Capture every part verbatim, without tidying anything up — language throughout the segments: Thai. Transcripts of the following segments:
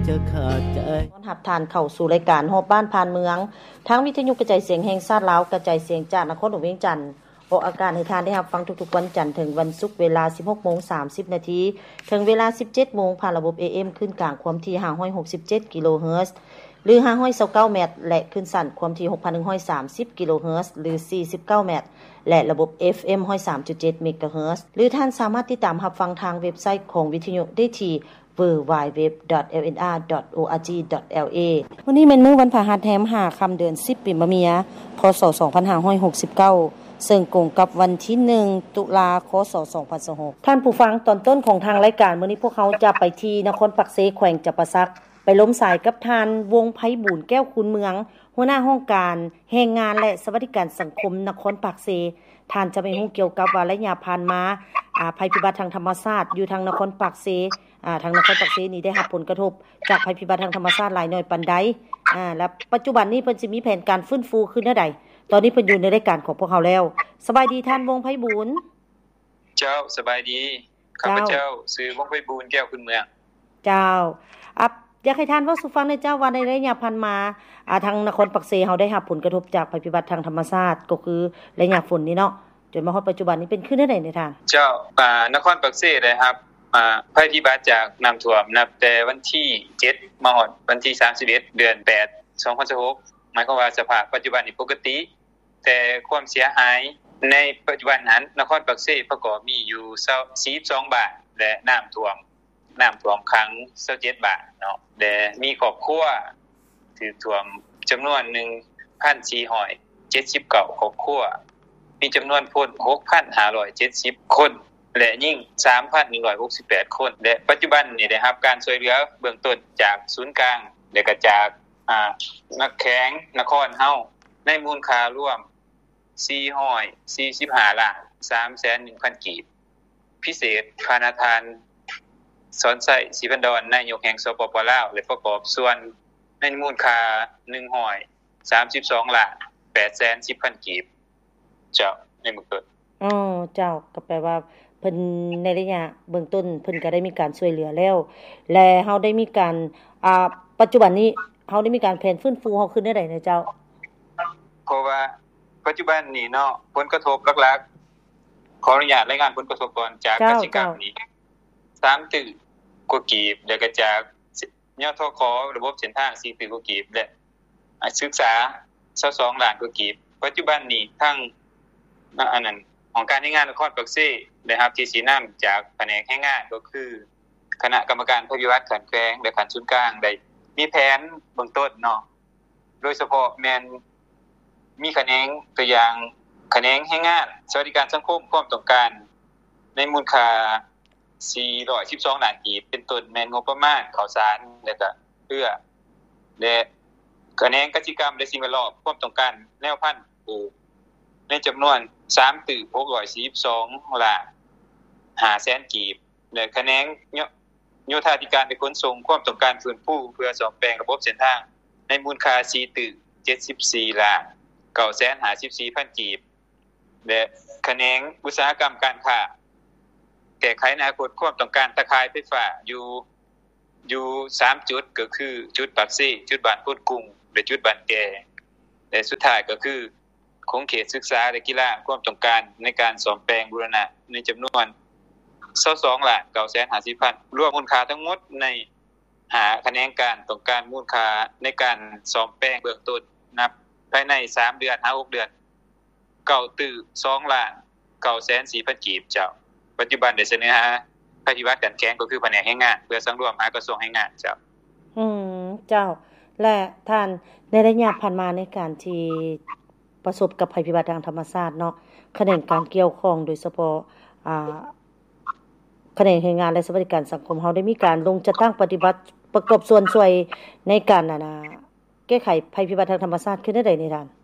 จะขาดใจต้อนรับทานเข้าสู่รายการฮอบบ้านผ่านเมืองทั้งวิทยุกระจายเสียงแห่งชาติลาวกระจายเสียงจากนครหลวงเวียงจันทน์ออกอากาศให้ทานได้รับฟังทุกๆวันจันทร์ถึงวันศุกร์เวลา สิบหกโมงสามสิบ นาทีถึงเวลา สิบเจ็ดโมงผ่านระบบ เอ เอ็ม ขึ้นกลางความถี่ห้าร้อยหกสิบเจ็ดกิโลเฮิรตซ์หรือห้าร้อยยี่สิบเก้าเมตรและขึ้นสั้นความถี่ หกพันหนึ่งร้อยสามสิบกิโลเฮิรตซ์หรือสี่สิบเก้าเมตรและระบบ เอฟ เอ็ม หนึ่งร้อยสามจุดเจ็ด เมกะเฮิรตซ์หรือท่านสามารถติดตามรับฟังทางเว็บไซต์ของวิทยุได้ที่ ดับเบิลยู ดับเบิลยู ดับเบิลยู ดอท แอล เอ็น อาร์ ดอท โอ อาร์ จี ดอท แอล เอ วันนี้เป็นมื้อวันพฤหัสแรมห้าค่ำเดือนสิบปีมะเมียพ.ศ. สองพันห้าร้อยหกสิบเก้าซึ่งตรงกับวันที่หนึ่งตุลาคม ค.ศ. สองพันยี่สิบหกท่านผู้ฟังตอนต้นของทางรายการมื้อนี้พวกเขาจะไปที่นครปักเสแขวงจับปะซักไปล้มสายกับทานวงไพบูลย์แก้วคุณเมืองหัวหน้าห้องการแรงงานและสวัสดิการสังคมนครปักเสท่านจะไปฮู้เกี่ยวกับว่าระยะผ่านมาอ่าภัยพิบัติทางธรรมชาติอยู่ทางนครปักเสอ่าทางนครปักเสนี่ได้รับผลกระทบจากภัยพิบัติทางธรรมชาติหลายน้อยปานใดอ่าและปัจจุบันนี้เพิ่นสิมีแผนการฟื้นฟูขึ้นแนวใดตอนนี้เพิ่นอยู่ในรายการของพวกเขาแล้วสบายดีท่านวงไพบูลย์เจ้าสบายดีข้าพเจ้าชื่อวงไพบูลย์แก้วคุณเมืองเจ้าอับอยากให้ท่านเว้าสู่ฟังได้เจ้าว่าในระยะผ่านมาอ่าทางนครปักเสเฮาได้รับผลกระทบจากภัยพิบัติทางธรรมชาติก็คือระยะฝนนี่เนาะจนมาฮอดปัจจุบันนี้เป็นขึ้นได้ไดในทางเจ้าอ่านครปักเสได้ครับอ่าภัยพิบัติจากน้ำท่วมนับแต่วันที่เจ็ดมาฮอดวันที่สามสิบเอ็ดเดือนแปด สองพันยี่สิบหกหมายความว่าสภาพปัจจุบันนี่ปกติแต่ความเสียหายในปัจจุบันนั้นนครปักเสประกอบมีอยู่สี่สิบสองบ้านและน้ำท่วมน้ำท่วมขังยี่สิบเจ็ดบ้านเนาะและมีครอบครัวถูกท่วมจำนวน หนึ่งพันสี่ร้อยเจ็ดสิบเก้า ครอบครัวมีจำนวนคน หกพันห้าร้อยเจ็ดสิบ คนและยิ่ง สามพันหนึ่งร้อยหกสิบแปด คนและปัจจุบันนี่ได้รับการช่วยเหลือเบื้องต้นจากศูนย์กลางและก็จากอ่านักแข็งนครเฮาในมูลค่ารวมสี่ร้อยสี่สิบห้าล้านสามแสนหนึ่งพัน กีบพิเศษพาณาทานสอนไส้ศรีพันดรนายกแห่งสปป.ลาวและประกอบส่วนในมูลค่าหนึ่งร้อยสามสิบสองล้านแปดแสนสิบพัน กีบเจ้าในเบื้องต้นอ๋อเจ้าก็แปลว่าเพิ่นในระยะเบื้องต้นเพิ่นก็ได้มีการช่วยเหลือแล้วและเฮาได้มีการอ่าปัจจุบันนี้เฮาได้มีการแผนฟื้นฟูเฮาขึ้นได้ไดนะเจ้าเพราะว่าปัจจุบันนี้เนาะผลกระทบหลักๆขออนุญาตรายงานผลกระทบก่อนจากกิจกรรมนี้สามตึกกว่ากีบแล้วก็จากยทคระบบเส้นทางสี่ตึกกว่ากีบและศึกษายี่สิบสองล้านกว่ากีบปัจจุบันนี้ทั้งอันนั้นของการให้งานนครปักเสได้รับที่สีน้ำจากแผนกให้งานก็คือคณะกรรมการภัยพิบัติขันแขวงและขันศูนย์กลางได้มีแผนเบื้องต้นเนาะโดยเฉพาะแม่นมีแขนงตัวอย่างแขนงให้งานสวัสดิการสังคมความต้องการในมูลค่าสี่ร้อยสิบสองล้านกีบเป็นต้นแม่นงบประมาณข้าวสารแล้วก็เพื่อและแขนงกสิกรรมและสิ่งแวดล้อมความต้องการแนวพันธุ์ปลูกในจำนวนสามตึกหกร้อยสี่สิบสองล้านห้าแสนกีบและแขนงโยธาธิการและขนส่งความต้องการฟื้นฟูเพื่อซ่อมแปลงระบบเส้นทางในมูลค่าสี่ตึกเจ็ดสิบสี่ล้านเก้าแสนห้าสิบสี่พัน กีบและแขนงอุตสาหกรรมการค้าแก้ไขอนาคตความต้องการตะข่ายไฟฟ้าอยู่อยู่สามจุดก็คือจุดปากเสจุดบ้านโพดกุ้งและจุดบ้านแก่และสุดท้ายก็คือคงเขตศึกษาและกีฬาความต้องการในการซ่อมแปลงบูรณะในจำนวนยี่สิบสองล้านเก้าแสนห้าสิบพันรวมมูลค่าทั้งหมดในหาคะแนนการต้องการมูลค่าในการซ่อมแปลงเบื้องต้นนับภายในสามเดือนถึงหกเดือนเก้าตึกสองล้านเก้าแสนสี่พัน กีบเจ้าปัจจุบันได้เสนอหาภัยพิบัติการแข่งก็คือแผนกแรงงานเพื่อสังรวมหากระทรวงแรงงานเจ้าอืมเจ้าและท่านในระยะผ่านมาในการที่ประสบกับภัยพิบัติทางธรรมชาติเนาะแขนงการเกี่ยวข้องโดยเฉพาะอ่าแขนงแรงงานและสวัสดิการสังคมเฮาได้มีการลงจัดตั้งปฏิบัติประกอบส่วนช่วยในการน่ะนะแก้ไขภัยพิบัติทางธรรมชาติขึ้นได้ไดในท่าน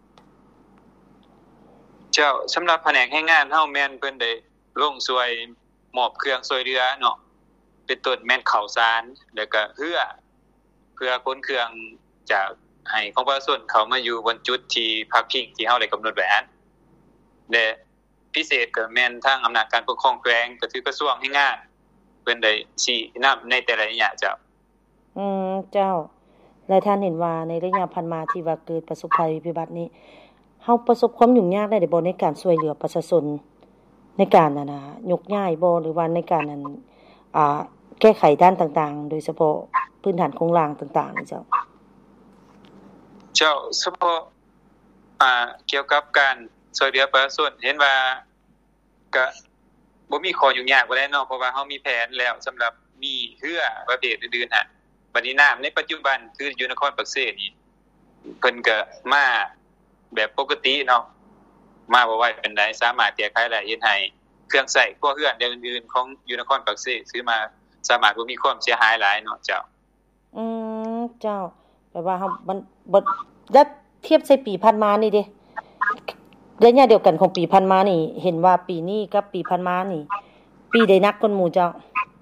เจ้าสำหรับแผนกแรงงานเฮาแม่นเพิ่นได้ลงช่วยมอบเครื่องช่วยเหลือเนาะเป็นต้นแม่นข้าวสารแล้วก็เพื่อเพื่อขนเครื่องจากให้ของประชาชนเข้ามาอยู่บนจุดที่พักพิงที่เฮาได้กำหนดไว้อันและพิเศษก็แม่นทางอำนาจการปกครองแขวงก็คือกระทรวงแรงงานเพิ่นได้ชี้นำในแต่ละระยะเจ้าอืมเจ้าและท่านเห็นว่าในระยะผ่านมาที่ว่าเกิดประสบภัยพิบัตินี้เฮาประสบความยุ่งยากได้บ่ในการช่วยเหลือประชาชนในการน่ะนะยกย้ายบ่หรือว่าในการนั้นอ่าแก้ไขด้านต่างๆโดยเฉพาะพื้นฐานโครงสร้างต่างๆนี่เจ้าเจ้าเฉพาะอ่าเกี่ยวกับการช่วยเหลือประชาชนเห็นว่าก็บ่มีข้อยุ่งยากบ่ได้เนาะเพราะว่าเฮามีแผนแล้วสำหรับมีเรือประเภทอื่นๆฮะบัดนี้น้ำในปัจจุบันคืออยู่นครปักเสนี่เพิ่นก็มาแบบปกติเนาะมาบ่ไหวปานใดสามารถแก้ไขได้เฮ็ดให้เครื่องใช้ครัวเรือนอื่นๆของอยู่นครปักเสซื้อมาสามารถบ่มีความเสียหายหลายเนาะเจ้าอืมเจ้าแปลว่าเฮามันบ่แล้วเทียบใส่ปีผ่านมานี่เด้ระยะเดียวกันของปีผ่านมานี่เห็นว่าปีนี้กับปีผ่านมานี่ปีใดหนักกว่าหมู่เจ้า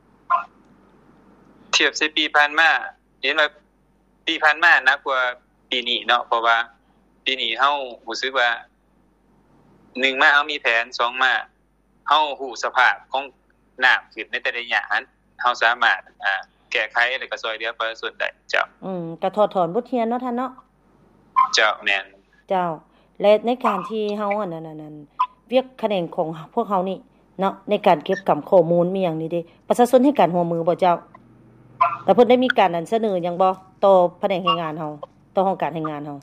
เทียบใส่ปีผ่านมาเห็นว่าปีผ่านมาหนักกว่าปีนี้เนาะเพราะว่าปีนี้เฮารู้สึกว่าหนึ่งมาเฮามีแผนสองมาเฮาฮู้สภาพของน้ำขึ้นในแต่ละอย่างนั้นเฮาสามารถอ่าแก้ไขแล้วก็ช่วยเหลือประชาชนได้เจ้าอืมก็ถอดถอนบทเรียนเนาะท่านเนาะเจ้าแม่นเจ้าและในการที่เฮาอันนั้นๆเวียกแขนงของพวกเฮานี่เนาะในการเก็บกำข้อมูลมีหยังนี่เด้ประชาชนให้การร่วมมือบ่เจ้าแล้วเพิ่นได้มีการอันเสนอหยังบ่ต่อแผนกงานเฮาต่อห้องการให้งานเฮา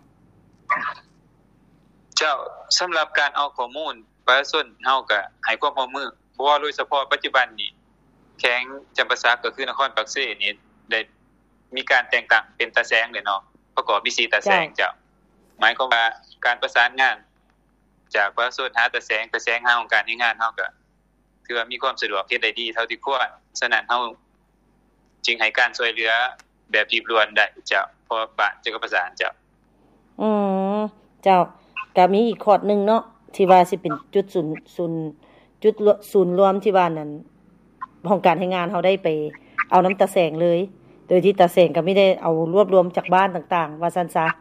เจ้าสำหรับการเอาข้อมูลประชาชนเฮาก็ให้ความร่วมมือเพราะว่าโดยเฉพาะปัจจุบันนี้แข้งจำปาสักก็คือนครปักเสนี่ได้มีการแต่งตั้งเป็นตาแสงเลยเนาะประกอบวิสีตาแสงเจ้าหมายความว่าการประสานงานจากประชาชนหาตาแสงตาแสงหาองค์การให้งานเฮาก็ถือว่ามีความสะดวกเฮ็ดได้ดีเท่าที่ควรฉะนั้นเฮาจึงให้การช่วยเหลือแบบรีบด่วนได้เจ้าเพราะบ้านจะก็ประสานเจ้าอืมเจ้าก็มีอีกข้อนึงเนาะที่ว่าสิเป็นจุดศูนย์ศูนย์จุดศูนย์รวมที่ว่านั้นห้องการให้งานเฮาได้ไปเอาน้ำตาแสงเลยโดยที่ตาแสงก็ไม่ได้เอารวบรวมจากบ้านต่างๆว่าซั่นซะ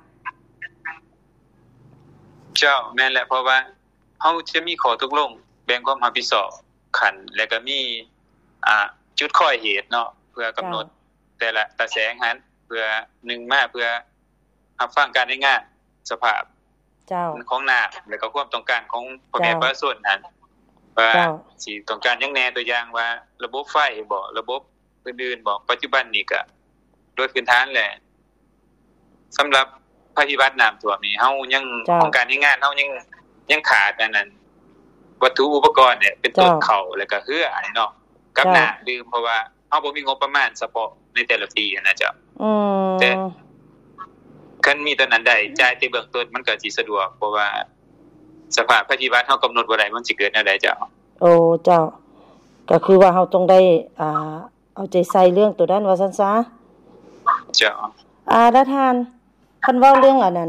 เจ้าแม่นแหละเพราะว่าเฮาจะมีข้อตกลงแบ่งความรับผิดชอบขันแล้วก็มีอ่าจุดค่อยเหตุเนาะเพื่อกำหนดแต่ละตาแสงหันเพื่อหนึ่งมาเพื่อรับฟังการให้งานสภาพเจ้าของน้ำแล้วก็ความต้องการของพ่อแม่ประชาชนนั้นว่าสิต้องการหยังแน่ตัวอย่างว่าระบบไฟบ่ระบบอื่นๆบ่ปัจจุบันนี้ก็โดยพื้นฐานแหละสำหรับภัยพิบัติน้ำท่วมนี่เฮายังต้องการให้งานเฮายังยังขาดอันนั้นวัตถุอุปกรณ์เนี่ยเป็นต้นเข้าแล้วก็เฮืออันเนาะกับน้ำดื่มเพราะว่าเฮาบ่มีงบประมาณเฉพาะในแต่ละปีนะจ๊ะอืมแต่คันมีตัวนั้นได้จ่ายแต่เบื้องต้นมันก็สิสะดวกเพราะว่าสภาพภัยพิบัติเฮากำหนดบ่ได้มันสิเกิดแนวใดจ้ะโอ้เจ้าก็คือว่าเฮาต้องได้อ่าเอาใจใส่เรื่องตัวนั้นว่าซั่นซะจ้ะอ่าแล้วท่านคันเว้าเรื่องอันนั้น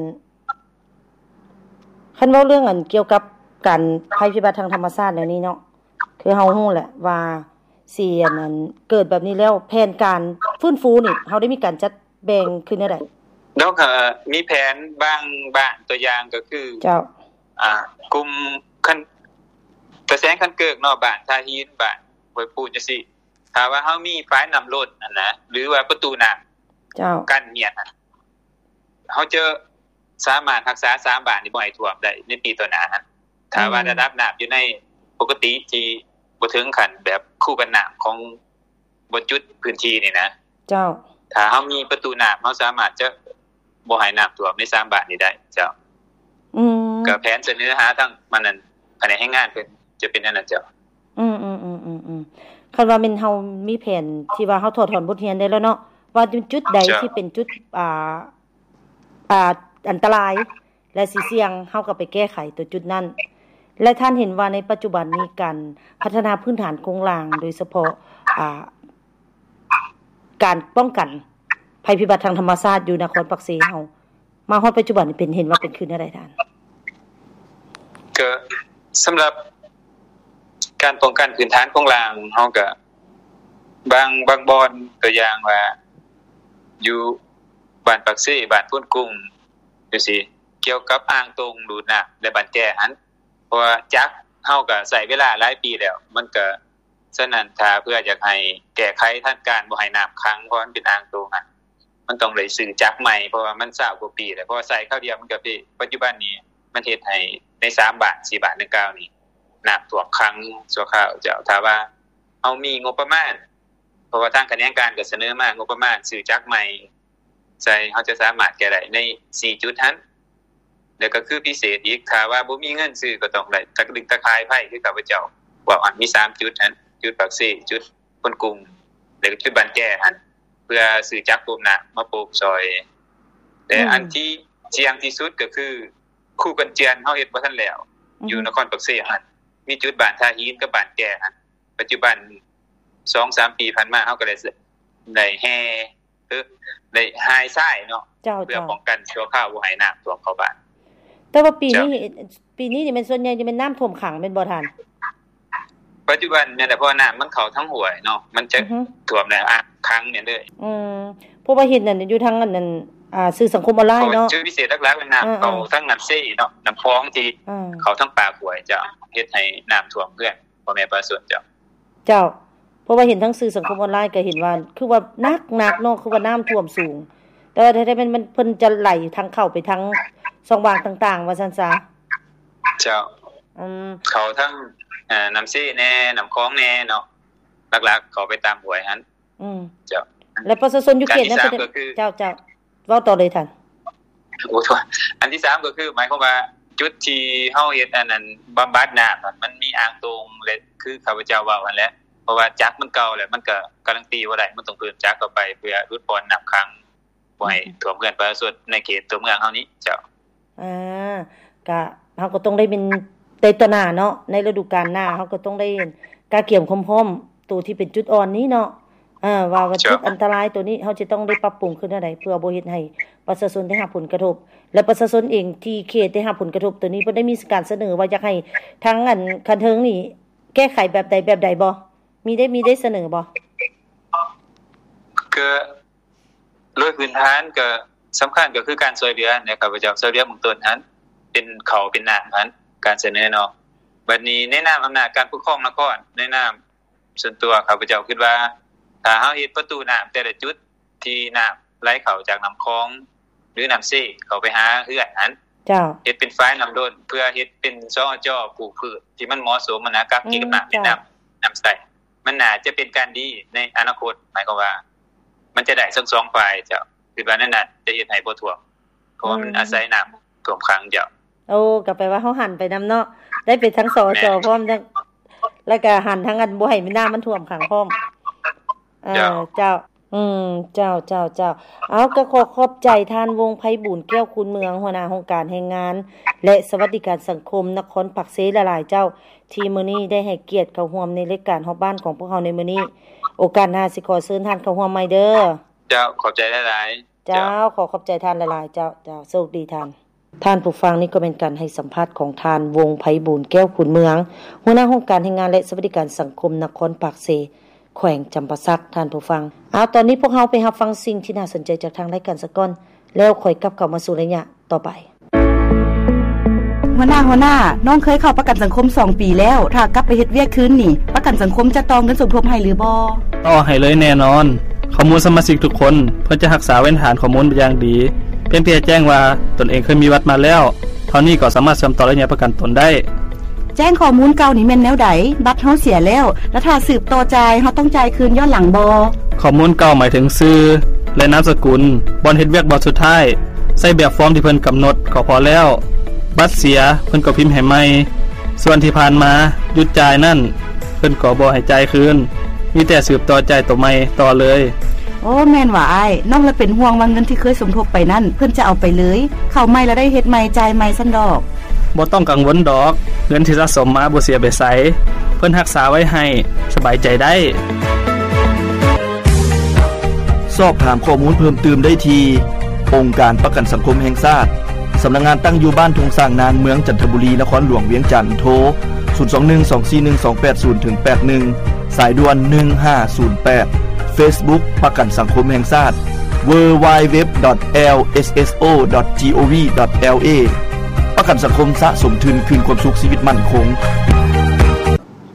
คันเว้าเรื่องอันเกี่ยวกับการภัยพิบัติทางธรรมชาติแล้วนี้เนาะคือเฮาฮู้แหละว่าสิอันนั้นเกิดแบบนี้แล้วแผนการฟื้นฟูนี่เฮาได้มีการจัดแบ่งขึ้นได้แล้วก็มีแผนบางบ้านตัวอย่างก็คือเจ้าอ่ากลุ่มคันกระแสคันเกิกเนาะบ้านท่าหินบ้านห้วยปูนจังซี่ถ้าว่าเฮามีฝายน้ำล้นอันนะหรือว่าประตูน้ำเจ้ากั้นเมียนน่ะเฮาจะสามารถรักษาสามบ้านนี้บ่ให้ท่วมได้ในปีต่อหน้าถ้าว่าระดับน้ำอยู่ในปกติที่บ่ถึงขั้นแบบคู่กันน้ำของบ่จุดพื้นที่นี่นะเจ้าถ้าเฮามีประตูน้ำเฮาสามารถจะบ่ให้น้ำท่วมในสามบ้านนี้ได้เจ้าอืมก็แผนเสนอหาทั้งมันนั้นภายในให้งานเพิ่นจะเป็นนั่นน่ะเจ้าอืมๆๆๆคันว่าแม่นเฮามีแผนที่ว่าเฮาถอดถอนบทเรียนได้แล้วเนาะว่าจุดใดที่เป็นจุดอ่าอ่าอันตรายและสิเสี่ยงเฮาก็ไปแก้ไขตัวจุดนั้นและท่านเห็นว่าในปัจจุบันนี้การพัฒนาพื้นฐานโครงสร้างโดยเฉพาะอ่าการป้องกันภัยพิบัติทางธรรมชาติอยู่นครปักเสเฮามาฮอดปัจจุบันนี่เป็นเห็นว่าเป็นขึ้นได้ท่านก็สำหรับการป้องกันพื้นฐานโครงสร้างเฮาก็บางบางบ่อนตัวอย่างว่าอยู่บ้านปักเสบ้านพุ่นกุ้งจังซี่เกี่ยวกับอ่างตรงดูดน้ำและบ้านแก่หันเพราะว่าจักเฮาก็ใช้เวลาหลายปีแล้วมันก็ฉะนั้นถ้าเพื่ออยากให้แก้ไขทางการบ่ให้น้ำขังเพราะมันเป็นอ่างตรงอ่ะมันต้องได้ซื้อจักรใหม่เพราะว่ามันยี่สิบกว่าปีแล้วเพราะว่าใส่คราวเดียวมันก็พี่ปัจจุบันนี้มันเฮ็ดให้ในสามบาทสี่บาทหนึ่งเก้านี่น้ำท่วมครั้งชั่วคราวเจ้าถ้าว่าเฮามีงบประมาณเพราะว่าทางคณะกรรมการก็เสนอมางบประมาณซื้อจักรใหม่ใส่เฮาจะสามารถแก้ได้ในสี่จุดนั้นแล้วก็คือพิเศษอีกถ้าว่าบ่มีเงินซื้อก็ต้องได้ตะดึงตะคายไผคือข้าพเจ้าว่าอันมีสามจุดนั้นจุดปากเสจุดคนกรุงแล้วก็จุดบ้านแก้หั่นเพื่อซื้อจักรปลูกน้ำมาปลูกซอยแต่อันที่เสี่ยงที่สุดก็คือคู่กันเจียนเฮาเฮ็ดบ่ทันแล้วอยู่นครปากเสหั่นมีจุดบ้านท่าหินกับบ้านแก้หั่นปัจจุบัน สองสาม ปีผ่านมาเฮาก็ได้ได้แห่คือได้หายทรายเนาะเพื่อป้องกันชั่วคราวบ่ให้น้ำท่วมเข้าบ้านแต่ว่าปีนี้ปีนี้นี่มันส่วนใหญ่จะเป็นน้ำท่วมขังเป็นบ่ทันปัจจุบันเนี่ยแต่เพราะน้ำมันเข้าทั้งห้วยเนาะมันจะท่วมแล้วอ่ะครั้งเนี่ยเลยอืมเพราะว่าเห็นนั่นอยู่ทางอันนั้นอ่าสื่อสังคมออนไลน์เนาะชื่อพิเศษหลักๆเป็นน้ำเข้าทั้งน้ำเซ่เนาะน้ำคลองที่เข้าทั้งปากห้วยจะเฮ็ดให้น้ำท่วมเพื่อนพ่อแม่ประชาชนเจ้าเจ้าเพราะว่าเห็นทั้งสื่อสังคมออนไลน์ก็เห็นว่าคือว่าหนักๆเนาะคือว่าน้ำท่วมสูงแต่ว่าถ้ามันมันเพิ่นจะไหลทางเข้าไปทางช่องว่างต่างๆว่าซั่นซะเจ้าอืมเข้าทั้งอ่าน้ำเซ่แน่น้ำคลองแน่เนาะหลักๆเข้าไปตามห้วยหั่นอืมเจ้าแล้วประชาชนอยู่เขตนั้นเจ้าเจ้าเว้าต่อเลยท่านโอ้อันที่สามก็คือหมายความว่าจุดที่เฮาเฮ็ดอันนั้นบำบัดน้ำมันมีอ่างตรงและคือข้าพเจ้าว่าหั่นแหละเพราะว่าจักมันเก่าแล้วมันก็การันตีบ่ได้มันต้องเพิ่มจักเข้าไปเพื่อลดปอนน้ำขังบ่ให้ท่วมเกินประชาชนในเขตตัวเมืองเฮานี้เจ้าอ่าก็เฮาก็ต้องได้เป็นในตัวหน้าเนาะในฤดูกาลหน้าเฮาก็ต้องได้การเกี่ยมพร้อมๆตัวที่เป็นจุดอ่อนนี้เนาะอ่าว่าว่าจุดอันตรายตัวนี้เฮาจะต้องได้ปรับปรุงขึ้นจังได๋เพื่อบ่เฮ็ดให้ประชาชนได้รับผลกระทบและประชาชนเองที่เขตได้รับผลกระทบตัวนี้เพิ่นได้มีการเสนอว่าอยากให้ทางอันคันเทิงนี่แก้ไขแบบใดแบบใดบ่มีได้มีได้เสนอบ่ก็โดยพื้นฐานก็สำคัญก็คือการช่วยเหลือนะครับพระเจ้าช่วยเหลือเบื้องต้นนั้นเป็นเขาเป็นน้ำนั้นการเสนอเนาะบัดนี้ในนามอำนาจการปกครองนครในนามส่วนตัวข้าพเจ้าคิดว่าถ้าเฮาเฮ็ดประตูน้ำแต่ละจุดที่น้ำไหลเข้าจากน้ำคลองหรือน้ำเซ่เข้าไปหาเฮือนนั้นเจ้าเฮ็ดเป็นฝายน้ำล้นเพื่อเฮ็ดเป็นซอจอปลูกพืชที่มันเหมาะสมนะกับกินกับน้ำในน้ำน้ำใสมันน่าจะเป็นการดีในอนาคตหมายความว่ามันจะได้ทั้งสองฝ่ายเจ้าคิดว่านั่นน่ะจะเฮ็ดให้บ่ท่วมเพราะว่ามันอาศัยน้ำท่วมขังเจ้าโอ้ก็แปลว่าเฮาหันไปนำเนาะได้เป็นทั้งสจพร้อมทั้งแล้วก็หันทั้งอันบ่ให้น้ำมันท่วมขังพร้อมเออเจ้าอืมเจ้าเจ้าเจ้าเอาก็ขอขอบใจท่านวงไพบูลย์แก้วคุณเมืองหัวหน้าองค์การแรงงานและสวัสดิการสังคมนครปักเสหลายๆเจ้าที่มื้อนี้ได้ให้เกียรติเข้าร่วมในรายการฮอบบ้านของพวกเฮาในมื้อนี้โอกาสหน้าสิขอเชิญท่านเข้าร่วมใหม่เด้อเจ้าขอบใจหลายๆเจ้าขอขอบใจท่านหลายๆเจ้าเจ้าโชคดีท่านท่านผู้ฟังนี่ก็เป็นการให้สัมภาษณ์ของท่านวงไพบูลย์แก้วขุนเมืองหัวหน้าองค์การแรงงานและสวัสดิการสังคมนครปักเสแขวงจำปาสักท่านผู้ฟังเอาตอนนี้พวกเราไปรับฟังสิ่งที่น่าสนใจจากทางรายการสักก่อนแล้วค่อยกลับเข้ามาสู่ระยะต่อไปหัวหน้าหัวหน้าน้องเคยเข้าประกันสังคมสองปีแล้วถ้ากลับไปเฮ็ดเวียกคืนนี่ประกันสังคมจะต่อเงินสมทบให้หรือบ่ต่อให้เลยแน่นอนข้อมูลสมาชิกทุกคนเพื่อจะรักษาไว้ฐานข้อมูลเป็นอย่างดีเพียงเพียงแจ้งว่าตนเองเคยมีวัดมาแล้วเท่านี้ก็สามารถเชื่อมต่อระยะประกันตนได้แจ้งข้อมูลเก่านี่แม่นแนวใดบัตรเฮาเสียแล้วแล้วถ้าสืบต่อจ่ายเฮาต้องจ่ายคืนย้อนหลังบ่ข้อมูลเก่าหมายถึงชื่อและนามสกุลบ่อนเฮ็ดเวียกบ่สุดท้ายใส่แบบฟอร์มที่เพิ่นกำหนดก็พอแล้วบัตรเสียเพิ่นก็พิมพ์ให้ใหม่ส่วนที่ผ่านมาหยุดจ่ายนั่นเพิ่นก็บ่ให้จ่ายคืนมีแต่สืบต่อจ่ายตัวใหม่ต่อเลยโอ้แม่นว่าอ้ายน้องละเป็นห่วงว่าเงินที่เคยสมทบไปนั่นเพิ่นจะเอาไปเลยเข้าใหม่แล้วได้เฮ็ดใหม่จ่ายใหม่ซั่นดอกบ่ต้องกังวลดอกเงินที่สะสมมาบ่เสียไปไสเพิ่นรักษาไว้ให้สบายใจได้สอบถามข้อมูลเพิ่มเติมได้ที่องค์การประกันสังคมแห่งชาติสำนักงานตั้งอยู่บ้านทงสร้างนางเมืองจันทบุรีนครหลวงเวียงจันทน์โทรศูนย์ สอง หนึ่ง สอง สี่ หนึ่ง สอง แปด ศูนย์ ถึง แปด หนึ่งสายด่วนหนึ่งห้าศูนย์แปด Facebook ประกันสังคมแห่งชาติ ดับเบิลยู ดับเบิลยู ดับเบิลยู ดอท แอล เอส เอส โอ ดอท จี โอ วี ดอท แอล เอ ประกันสังคมสะสมทุนคืนความสุขชีวิตมั่นคง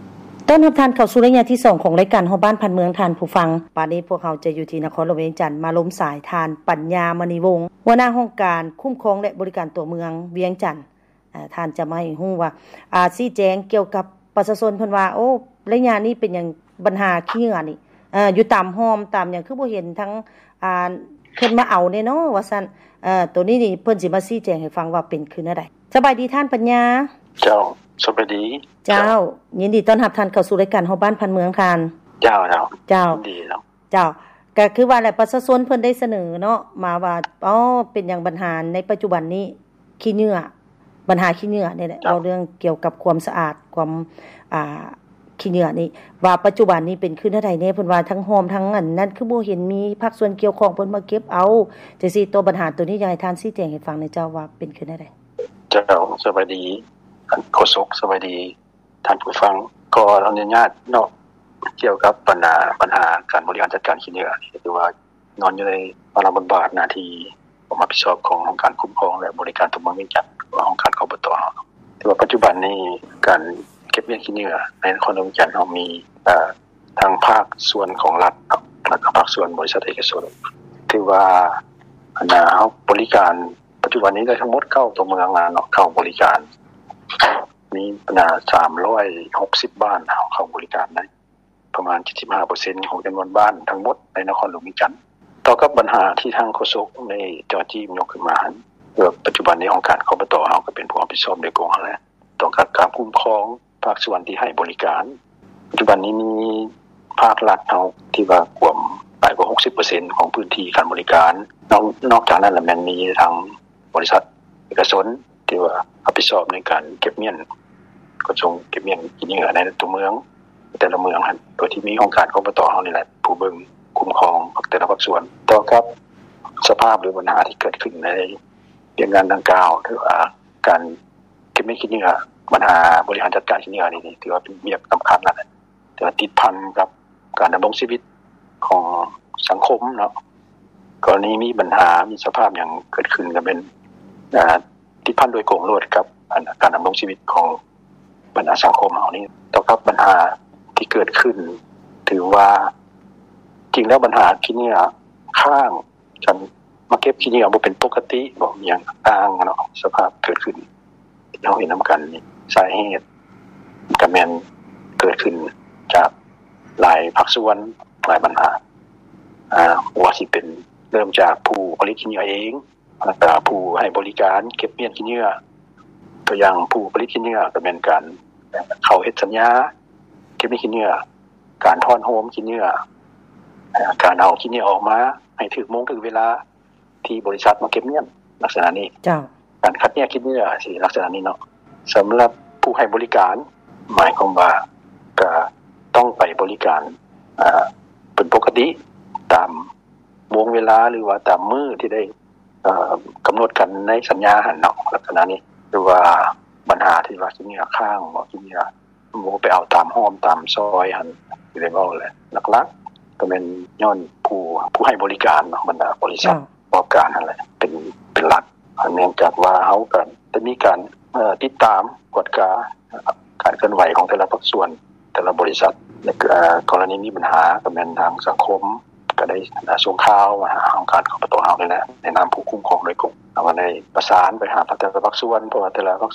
ต้อนรับท่านเข้าสู่ระยะที่สองของรายการเฮาบ้านพันเมืองท่านผู้ฟังปานนี้พวกเราจะอยู่ที่นครหลวงเวียงจันทน์มาล้มสายทานปัญญามณีวงศ์หัวหน้าห้องการคุ้มครองและบริการตัวเมืองเวียงจันทน์อ่าท่านจะมาให้ฮู้ว่าอ่าชี้แจงเกี่ยวกับประชาชนเพิ่นว่าโอ้ระยะนี้เป็นหยังปัญหาขี้เหงื่อนี่เอ่ออยู่ตามห้อมตามหยังคือบ่เห็นทั้งอ่าเพิ่นมาเอาแน่เนาะว่าซั่นเอ่อตัวนี้นี่เพิ่นสิมาชี้แจงให้ฟังว่าเป็นคือแนวใดสบายดีท่านปัญญาเจ้าสวัสดีเจ้ายินดีต้อนรับท่านเข้าสู่รายการเฮาบ้านพันเมืองท่านเจ้าเจ้าเจ้าดีแล้วเจ้าก็คือว่าแหละประชาชนเพิ่นได้เสนอเนาะมาว่าอ๋อเป็นหยังปัญหาในปัจจุบันนี้ขี้เหงื่อปัญหาขี้เหงื่อนี่แหละเอาเรื่องเกี่ยวกับความสะอาดความอ่าขี้เหงื่อนี่ว่าปัจจุบันนี้เป็นขึ้นเท่าใดแน่เพิ่นว่าทั้งหอมทั้งอันนั้นคือบ่เห็นมีภาคส่วนเกี่ยวข้องเพิ่นมาเก็บเอาจังซี่ตัวปัญหาตัวนี้อยากให้ท่านชี้แจงให้ฟังหน่อยเจ้าว่าเป็นขึ้นเท่าใดเจ้าสวัสดีท่านโฆษกสวัสดีท่านผู้ฟังก็อนุญาตเนาะเกี่ยวกับปัญหาปัญหาการบริหารจัดการขี้เหงื่อที่ว่านอนอยู่ในภาระบทบาทหน้าที่ความรับผิดชอบขององค์การคุ้มครองและบริการตัวเมืองเวียงจันทน์องค์การคบต.ที่ว่าปัจจุบันนี้การเก็บเลี้ยงขี้เหงื่อในนครหลวงเวียงจันทน์เฮามีเอ่อทางภาคส่วนของรัฐและก็ภาคส่วนบริษัทเอกชนที่ว่าอันน่ะเฮาบริการปัจจุบันนี้ได้ทั้งหมดเก้าตัวเมืองเนาะเข้าบริการมีประมาณสามร้อยหกสิบบ้านเฮาเข้าบริการได้ประมาณ เจ็ดสิบห้าเปอร์เซ็นต์ ของจำนวนบ้านทั้งหมดในนครหลวงเวียงจันทน์ต่อกับปัญหาที่ทางโฆษกในจอจี้ยกขึ้นมาหั่นว่าปัจจุบันนี้องค์การคบต.เฮาก็เป็นผู้รับผิดชอบโดยตรงแล้วต่อกับการคุ้มครองภาคส่วนที่ให้บริการปัจจุบันนี้มีภาครัฐเฮาที่ว่ากว่าหลายกว่า หกสิบเปอร์เซ็นต์ ของพื้นที่การบริการนอกนอกจากนั้นแล้วมันมีทางบริษัทเอกชนที่ว่ารับผิดชอบในการเก็บเมียนก็จงเก็บเมียนขี้เหงื่อในตัวเมืองแต่ละเมืองหั่นโดยที่มีองค์การคบต.เฮานี่แหละผู้เบิ่งคุ้มครองแต่ละภาคส่วนต่อกับสภาพหรือปัญหาที่เกิดขึ้นในเรื่องงานดังกล่าวคือว่าการเก็บเมียนขี้เหงื่อปัญหาบริหารจัดการขี้เหงื่อนี่ถือว่าเป็นเรื่องสำคัญแล้วนะแต่ว่าติดพันกับการดำรงชีวิตของสังคมเนาะกรณีมีปัญหามีสภาพอย่างเกิดขึ้นก็เป็นอ่าติดพันโดยโกงโลดกับการดำรงชีวิตของบรรดาสังคมเฮานี่ต่อกับปัญหาที่เกิดขึ้นถือว่าจริงแล้วปัญหาขี้เหงื่อข้างกันมาเก็บขี้เหงื่อบ่เป็นปกติบ่มีหยังต่างเนาะสภาพเกิดขึ้นที่เฮาเห็นนํากันนี่สาเหตุก็แม่นเกิดขึ้นจากหลายภาคส่วนหลายปัญหาอ่าว่าสิเป็นเริ่มจากผู้ผลิตขี้เหงื่อเองแล้วก็ผู้ให้บริการเก็บเมียนขี้เหงื่อตัวอย่างผู้ผลิตขี้เหงื่อก็แม่นการเข้าเฮ็ดสัญญาเก็บเมียนขี้เหงื่อการถอนโฮมขี้เหงื่อการเอาขี้เหงื่อออกมาให้ถึงโมงถึงเวลาที่บริษัทมาเก็บเมียนลักษณะนี้จ้าการคัดแยกขี้เหงื่อสิลักษณะนี้เนาะสำหรับผู้ให้บริการหมายความว่าก็ต้องไปบริการอ่าเป็นปกติตามวงเวลาหรือว่าตามมื้อที่ได้เอ่อกำหนดกันในสัญญาหั่นเนาะลักษณะนี้หรือว่าปัญหาที่ว่าขี้เหงื่อข้างบ่ขี้เหงื่อบ่ไปเอาตามห้อมตามซอยหั่นสิได้เว้าแหละหลักๆก็แม่นย้อนผู้ผู้ให้บริการเนาะบรรดาบริษัทประกอบการนั่นแหละเป็นเป็นหลักเนื่องจากว่าเฮาก็จะมีการเอ่อติดตามกวดกาการเคลื่อนไหวของแต่ละภาคส่วนแต่ละบริษัทในกรณีมีปัญหาก็แม่นทางสังคมก็ได้ส่งข่าวมาหาองค์การคบต.เฮานี่แหละในนามผู้คุ้มครองโดยกลุ่มแล้วก็ได้ประสานไปหาแต่ละภาคส่วนเพราะว่าแต่ละภาค